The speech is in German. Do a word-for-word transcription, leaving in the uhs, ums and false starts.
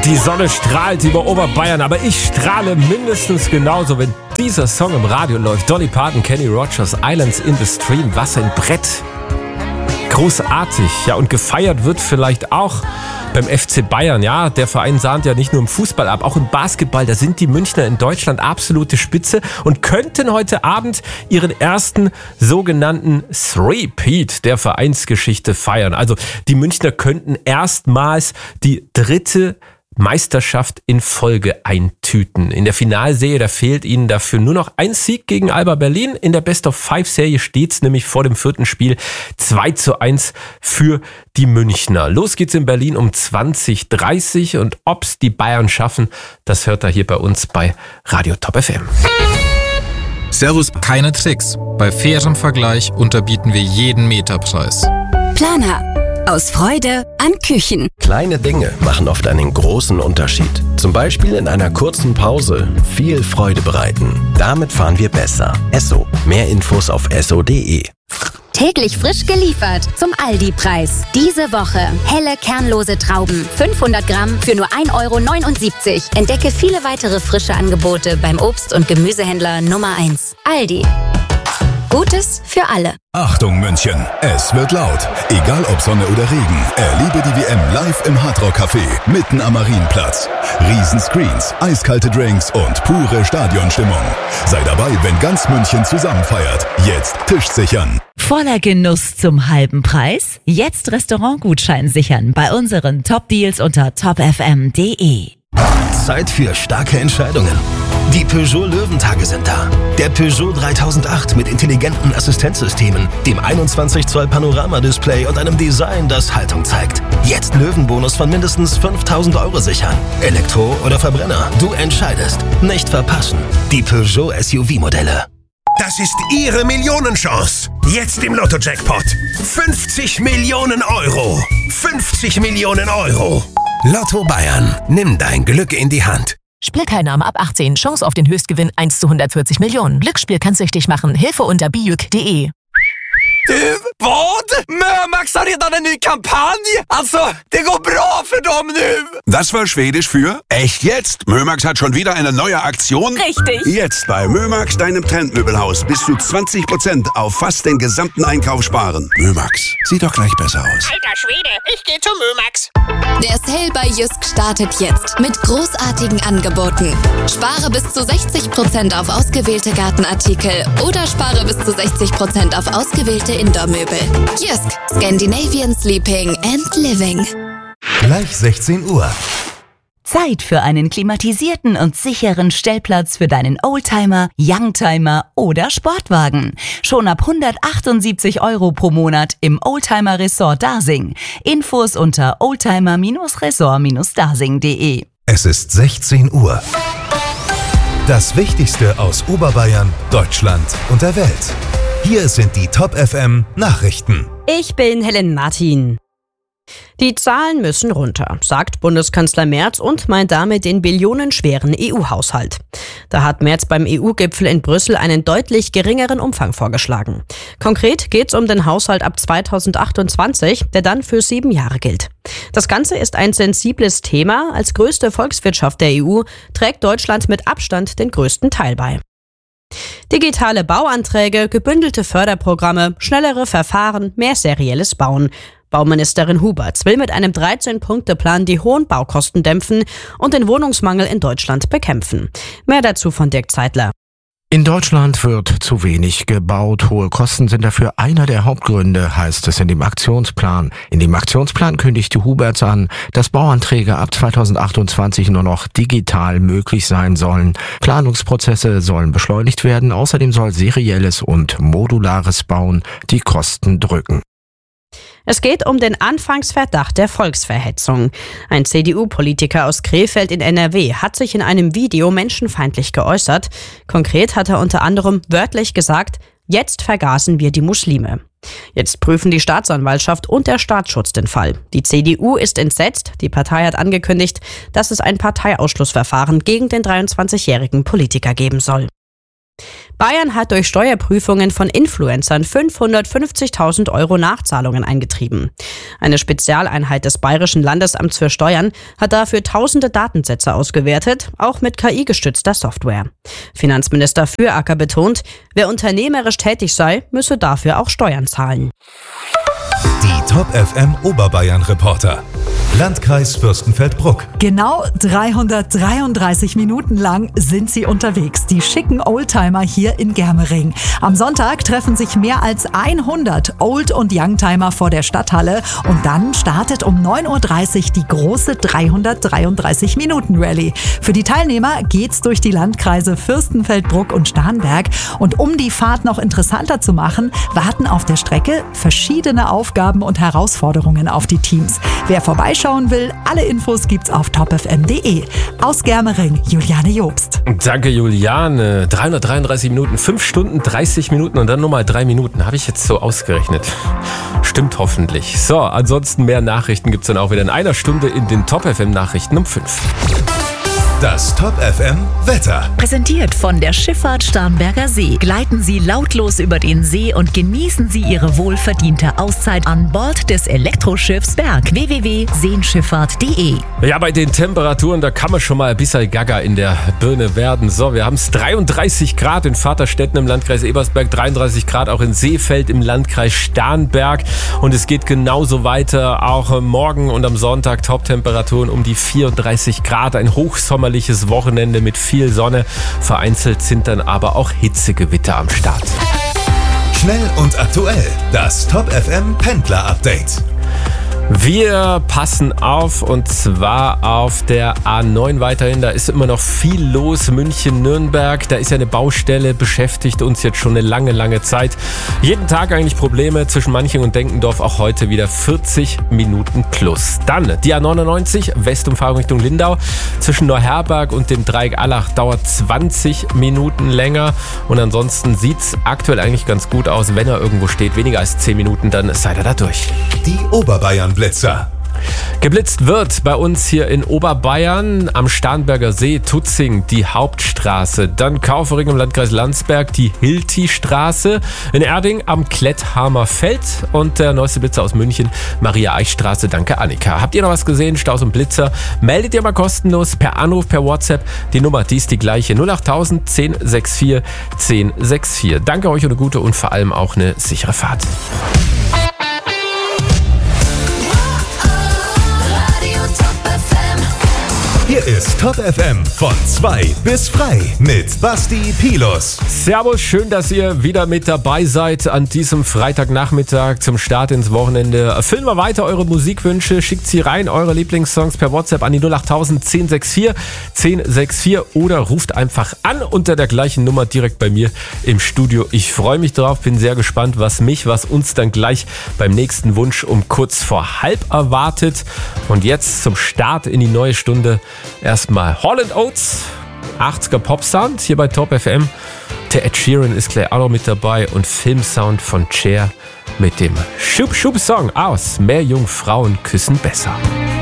Die Sonne strahlt über Oberbayern, aber ich strahle mindestens genauso, wenn dieser Song im Radio läuft. Dolly Parton, Kenny Rogers, Islands in the Stream, was ein Brett. Großartig, ja, und gefeiert wird vielleicht auch beim F C Bayern, ja, der Verein sahnt ja nicht nur im Fußball ab, auch im Basketball, da sind die Münchner in Deutschland absolute Spitze und könnten heute Abend ihren ersten sogenannten Three-Peat der Vereinsgeschichte feiern. Also die Münchner könnten erstmals die dritte Meisterschaft in Folge eintüten. In der Finalserie, da fehlt ihnen dafür nur noch ein Sieg gegen Alba Berlin. In der Best-of-Five-Serie steht's nämlich vor dem vierten Spiel zwei zu eins für die Münchner. Los geht's in Berlin um zwanzig Uhr dreißig und ob's die Bayern schaffen, das hört er hier bei uns bei Radio Top F M. Servus. Keine Tricks. Bei fairem Vergleich unterbieten wir jeden Meterpreis. Planer. Aus Freude an Küchen. Kleine Dinge machen oft einen großen Unterschied. Zum Beispiel in einer kurzen Pause viel Freude bereiten. Damit fahren wir besser. Esso. Mehr Infos auf esso punkt de. Täglich frisch geliefert zum Aldi-Preis. Diese Woche helle, kernlose Trauben. fünfhundert Gramm für nur ein Euro neunundsiebzig. Entdecke viele weitere frische Angebote beim Obst- und Gemüsehändler Nummer eins. Aldi. Gutes für alle. Achtung München, es wird laut. Egal ob Sonne oder Regen, erlebe die W M live im Hardrock Café mitten am Marienplatz. Riesenscreens, eiskalte Drinks und pure Stadionstimmung. Sei dabei, wenn ganz München zusammen feiert. Jetzt Tisch sichern. Voller Genuss zum halben Preis? Jetzt Restaurantgutschein sichern bei unseren Top-Deals unter top f m punkt de. Zeit für starke Entscheidungen. Die Peugeot Löwentage sind da. Der Peugeot dreitausendacht mit intelligenten Assistenzsystemen, dem einundzwanzig Zoll Panorama-Display und einem Design, das Haltung zeigt. Jetzt Löwenbonus von mindestens fünftausend Euro sichern. Elektro oder Verbrenner, du entscheidest. Nicht verpassen. Die Peugeot S U V-Modelle. Das ist Ihre Millionenchance. Jetzt im Lotto-Jackpot. fünfzig Millionen Euro. fünfzig Millionen Euro. Lotto Bayern. Nimm dein Glück in die Hand. Spielteilnahme ab achtzehn. Chance auf den Höchstgewinn eins zu hundertvierzig Millionen. Glücksspiel kann süchtig machen. Hilfe unter bijuk punkt de. Du, vad? Mömax har redan en ny kampanj! Alltså, det går bra för dem nu! Das war Schwedisch für echt jetzt. Mömax hat schon wieder eine neue Aktion. Richtig. Jetzt bei Mömax, deinem Trendmöbelhaus, bis zu zwanzig Prozent auf fast den gesamten Einkauf sparen. Mömax, sieht doch gleich besser aus. Alter Schwede, ich geh zu Mömax. Der Sale bei Jysk startet jetzt mit großartigen Angeboten. Spare bis zu sechzig Prozent auf ausgewählte Gartenartikel oder spare bis zu sechzig Prozent auf ausgewählte Indoor-Möbel. Jysk, Scandinavian Sleeping and Living. Gleich sechzehn Uhr. Zeit für einen klimatisierten und sicheren Stellplatz für deinen Oldtimer, Youngtimer oder Sportwagen. Schon ab hundertachtundsiebzig Euro pro Monat im Oldtimer Resort Dasing. Infos unter oldtimer Resort Dasing punkt de. Es ist sechzehn Uhr. Das Wichtigste aus Oberbayern, Deutschland und der Welt. Hier sind die Top F M Nachrichten. Ich bin Helen Martin. Die Zahlen müssen runter, sagt Bundeskanzler Merz und meint damit den billionenschweren E U-Haushalt. Da hat Merz beim E U-Gipfel in Brüssel einen deutlich geringeren Umfang vorgeschlagen. Konkret geht es um den Haushalt ab zweitausendachtundzwanzig, der dann für sieben Jahre gilt. Das Ganze ist ein sensibles Thema. Als größte Volkswirtschaft der E U trägt Deutschland mit Abstand den größten Teil bei. Digitale Bauanträge, gebündelte Förderprogramme, schnellere Verfahren, mehr serielles Bauen. Bauministerin Huberts will mit einem dreizehn-Punkte-Plan die hohen Baukosten dämpfen und den Wohnungsmangel in Deutschland bekämpfen. Mehr dazu von Dirk Zeitler. In Deutschland wird zu wenig gebaut. Hohe Kosten sind dafür einer der Hauptgründe, heißt es in dem Aktionsplan. In dem Aktionsplan kündigte Huberts an, dass Bauanträge ab zweitausendachtundzwanzig nur noch digital möglich sein sollen. Planungsprozesse sollen beschleunigt werden. Außerdem soll serielles und modulares Bauen die Kosten drücken. Es geht um den Anfangsverdacht der Volksverhetzung. Ein C D U-Politiker aus Krefeld in N R W hat sich in einem Video menschenfeindlich geäußert. Konkret hat er unter anderem wörtlich gesagt, jetzt vergaßen wir die Muslime. Jetzt prüfen die Staatsanwaltschaft und der Staatsschutz den Fall. Die C D U ist entsetzt. Die Partei hat angekündigt, dass es ein Parteiausschlussverfahren gegen den dreiundzwanzigjährigen Politiker geben soll. Bayern hat durch Steuerprüfungen von Influencern fünfhundertfünfzigtausend Euro Nachzahlungen eingetrieben. Eine Spezialeinheit des Bayerischen Landesamts für Steuern hat dafür tausende Datensätze ausgewertet, auch mit K I-gestützter Software. Finanzminister Füracker betont, wer unternehmerisch tätig sei, müsse dafür auch Steuern zahlen. Die Top F M Oberbayern Reporter. Landkreis Fürstenfeldbruck. Genau dreihundertdreiunddreißig Minuten lang sind sie unterwegs, die schicken Oldtimer hier in Germering. Am Sonntag treffen sich mehr als hundert Old- und Youngtimer vor der Stadthalle und dann startet um neun Uhr dreißig die große dreihundertdreiunddreißig Minuten Rallye. Für die Teilnehmer geht's durch die Landkreise Fürstenfeldbruck und Starnberg und um die Fahrt noch interessanter zu machen, warten auf der Strecke verschiedene Aufgaben und Herausforderungen auf die Teams. Wer vorbeischauen will, alle Infos gibt's auf top f m punkt d e. Aus Germering, Juliane Jobst. Danke, Juliane. dreihundertdreiunddreißig Minuten, fünf Stunden, dreißig Minuten und dann nochmal drei Minuten. Habe ich jetzt so ausgerechnet. Stimmt hoffentlich. So, ansonsten mehr Nachrichten gibt's dann auch wieder in einer Stunde in den Top F M Nachrichten um fünf. Das Top F M Wetter. Präsentiert von der Schifffahrt Starnberger See. Gleiten Sie lautlos über den See und genießen Sie Ihre wohlverdiente Auszeit an Bord des Elektroschiffs Berg. w w w punkt seenschifffahrt punkt d e. Ja, bei den Temperaturen, da kann man schon mal ein bisschen gaga in der Birne werden. So, wir haben es dreiunddreißig Grad in Vaterstetten im Landkreis Ebersberg, dreiunddreißig Grad auch in Seefeld im Landkreis Starnberg. Und es geht genauso weiter, auch morgen und am Sonntag Top-Temperaturen um die vierunddreißig Grad. Ein Hochsommer Wochenende mit viel Sonne. Vereinzelt sind dann aber auch Hitzegewitter am Start. Schnell und aktuell. Das Top F M Pendler Update. Wir passen auf und zwar auf der A neun weiterhin. Da ist immer noch viel los. München-Nürnberg, da ist ja eine Baustelle, beschäftigt uns jetzt schon eine lange, lange Zeit. Jeden Tag eigentlich Probleme zwischen Manching und Denkendorf. Auch heute wieder vierzig Minuten plus. Dann die A neunundneunzig, Westumfahrung Richtung Lindau. Zwischen Neuherberg und dem Dreieck Allach dauert zwanzig Minuten länger. Und ansonsten sieht es aktuell eigentlich ganz gut aus. Wenn er irgendwo steht, weniger als zehn Minuten, dann seid ihr da durch. Die Oberbayern Blitzer. Geblitzt wird bei uns hier in Oberbayern am Starnberger See, Tutzing, die Hauptstraße. Dann Kaufering im Landkreis Landsberg, die Hilti-Straße. In Erding am Kletthamer Feld und der neueste Blitzer aus München, Maria-Eich-Straße. Danke, Annika. Habt ihr noch was gesehen? Staus und Blitzer? Meldet ihr mal kostenlos per Anruf, per WhatsApp. Die Nummer, die ist die gleiche. null acht null null null eins sechs vier eins null sechs vier. Danke euch und eine gute und vor allem auch eine sichere Fahrt. Hier ist Top F M von zwei bis frei mit Basti Pilus. Servus, schön, dass ihr wieder mit dabei seid an diesem Freitagnachmittag zum Start ins Wochenende. Erfüllen wir weiter eure Musikwünsche, schickt sie rein, eure Lieblingssongs per WhatsApp an die null acht null null eins null sechs vier eins null sechs vier oder ruft einfach an unter der gleichen Nummer direkt bei mir im Studio. Ich freue mich drauf, bin sehr gespannt, was mich, was uns dann gleich beim nächsten Wunsch um kurz vor halb erwartet. Und jetzt zum Start in die neue Stunde erstmal Hall and Oates, achtziger Pop-Sound hier bei Top F M. Der Ed Sheeran ist gleich auch noch mit dabei und Filmsound von Cher mit dem Schub-Schub-Song aus Mehr Jungfrauen küssen besser.